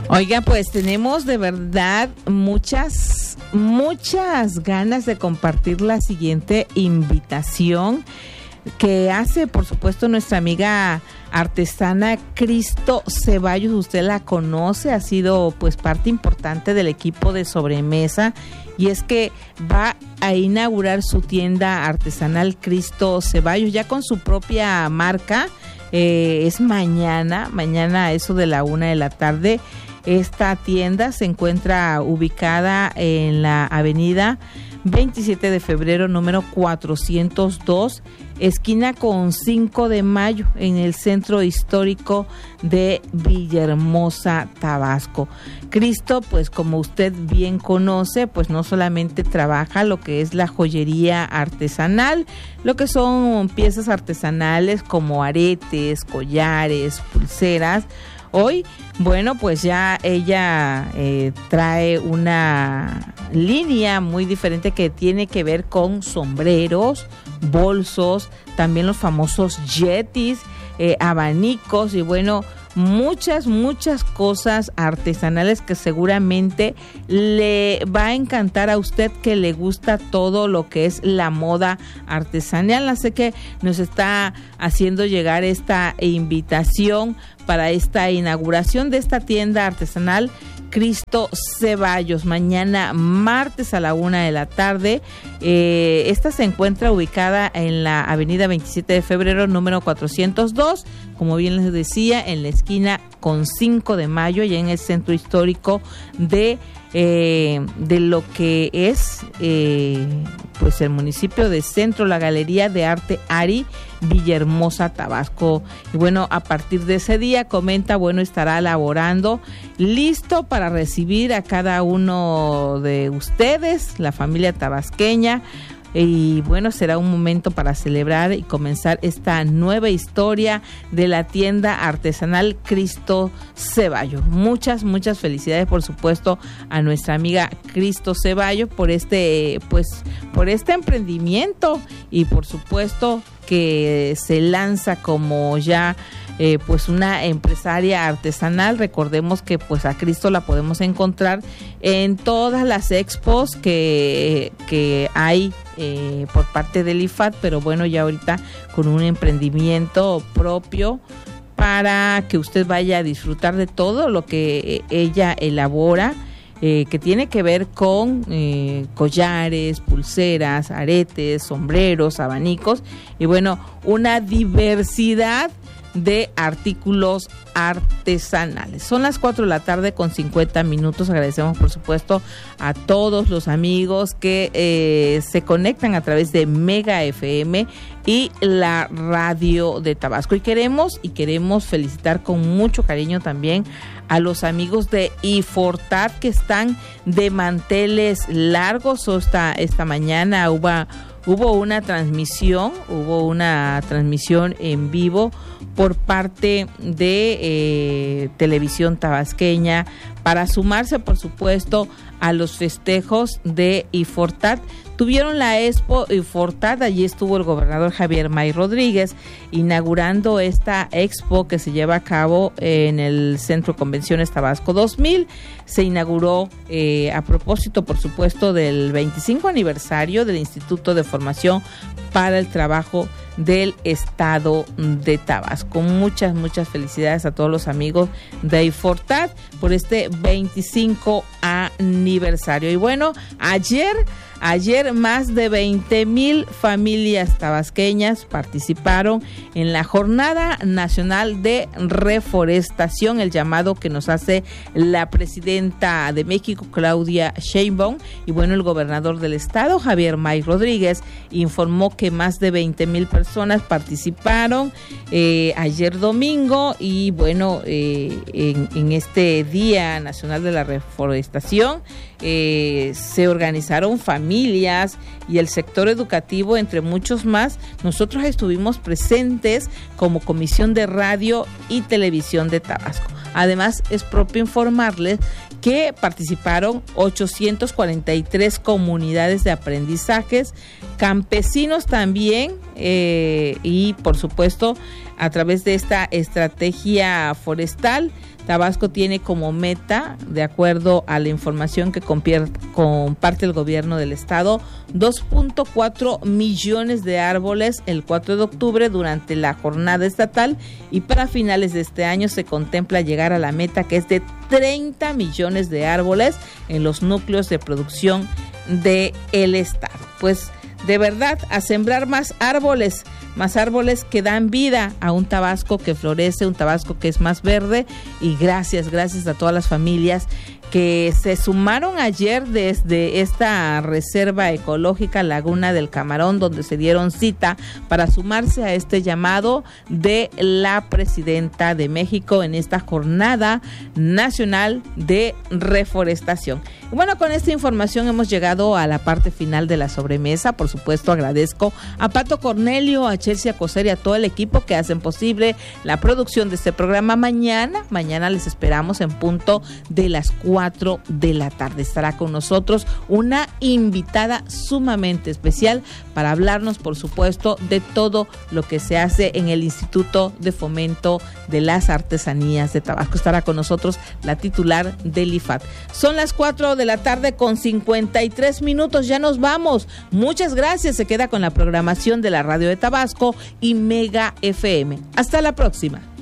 Oiga, pues tenemos de verdad muchas ganas de compartir la siguiente invitación que hace, por supuesto, nuestra amiga artesana Cristo Ceballos. Usted la conoce, ha sido pues parte importante del equipo de Sobremesa, y es que va a inaugurar su tienda artesanal Cristo Ceballos ya con su propia marca. Es mañana a eso de la 1:00 p.m. Esta tienda se encuentra ubicada en la avenida 27 de febrero, número 402, esquina con 5 de mayo, en el centro histórico de Villahermosa, Tabasco. Cristo, pues como usted bien conoce, pues no solamente trabaja lo que es la joyería artesanal, lo que son piezas artesanales como aretes, collares, pulseras. Hoy, bueno, pues ya ella trae una línea muy diferente que tiene que ver con sombreros, bolsos, también los famosos yetis, abanicos y bueno, muchas cosas artesanales que seguramente le va a encantar a usted, que le gusta todo lo que es la moda artesanal. Así que nos está haciendo llegar esta invitación para esta inauguración de esta tienda artesanal Cristo Ceballos, mañana martes a la 1:00 p.m. Esta se encuentra ubicada en la avenida 27 de febrero, número 402, como bien les decía, en la esquina con 5 de mayo, ya en el centro histórico de lo que es pues el municipio de Centro, la Galería de Arte Ari, Villahermosa, Tabasco. Y bueno, a partir de ese día, comenta, bueno, estará elaborando, listo para recibir a cada uno de ustedes, la familia tabasqueña. Y bueno, será un momento para celebrar y comenzar esta nueva historia de la tienda artesanal Cristo Ceballos. Muchas felicidades, por supuesto, a nuestra amiga Cristo Ceballos por este emprendimiento, y por supuesto que se lanza como ya pues una empresaria artesanal. Recordemos que pues a Cristo la podemos encontrar en todas las expos que hay por parte del IFAD, pero bueno, ya ahorita con un emprendimiento propio para que usted vaya a disfrutar de todo lo que ella elabora, que tiene que ver con collares, pulseras, aretes, sombreros, abanicos y bueno, una diversidad de artículos artesanales. Son las 4:50 p.m. Agradecemos, por supuesto, a todos los amigos que se conectan a través de Mega FM y la radio de Tabasco. Y queremos felicitar con mucho cariño también a los amigos de Ifortat, que están de manteles largos. Esta mañana hubo una transmisión en vivo por parte de Televisión Tabasqueña para sumarse, por supuesto, a los festejos de Ifortat. Tuvieron la Expo Ifortat, allí estuvo el gobernador Javier May Rodríguez inaugurando esta expo que se lleva a cabo en el Centro de Convenciones Tabasco 2000. Se inauguró a propósito, por supuesto, del 25 aniversario del Instituto de Formación para el Trabajo del Estado de Tabasco. Muchas felicidades a todos los amigos de Ifortat por este 25 aniversario. Y bueno, ayer más de 20,000 familias tabasqueñas participaron en la Jornada Nacional de Reforestación, el llamado que nos hace la presidenta de México, Claudia Sheinbaum. Y bueno, el gobernador del estado, Javier May Rodríguez, informó que más de 20,000 personas participaron ayer domingo. Y bueno, en este Día Nacional de la Reforestación se organizaron familias y el sector educativo, entre muchos más. Nosotros estuvimos presentes como Comisión de Radio y Televisión de Tabasco. Además, es propio informarles que participaron 843 comunidades de aprendizajes, campesinos también, y por supuesto, a través de esta estrategia forestal Tabasco tiene como meta, de acuerdo a la información que comparte el gobierno del estado, 2.4 millones de árboles el 4 de octubre durante la jornada estatal, y para finales de este año se contempla llegar a la meta, que es de 30 millones de árboles en los núcleos de producción del estado. Pues de verdad, a sembrar más árboles que dan vida a un Tabasco que florece, un Tabasco que es más verde. Y gracias a todas las familias que se sumaron ayer desde esta reserva ecológica Laguna del Camarón, donde se dieron cita para sumarse a este llamado de la presidenta de México en esta jornada nacional de reforestación. Bueno, con esta información hemos llegado a la parte final de la sobremesa. Por supuesto, agradezco a Pato Cornelio, a Chelsea Coser y a todo el equipo que hacen posible la producción de este programa. Mañana les esperamos en punto de las 4 de la tarde. Estará con nosotros una invitada sumamente especial para hablarnos, por supuesto, de todo lo que se hace en el Instituto de Fomento de las Artesanías de Tabasco. Estará con nosotros la titular del IFAT. Son las 4 de la tarde con 53 minutos. Ya nos vamos. Muchas gracias. Se queda con la programación de la Radio de Tabasco y Mega FM. Hasta la próxima.